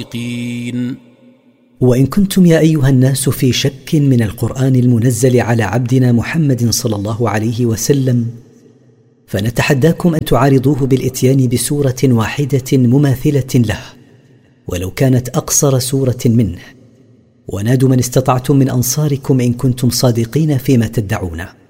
وإن كنتم يا أيها الناس في شك من القرآن المنزل على عبدنا محمد صلى الله عليه وسلم، فنتحداكم أن تعارضوه بالإتيان بسورة واحدة مماثلة له ولو كانت أقصر سورة منه، ونادوا من استطعتم من أنصاركم إن كنتم صادقين فيما تدعونه.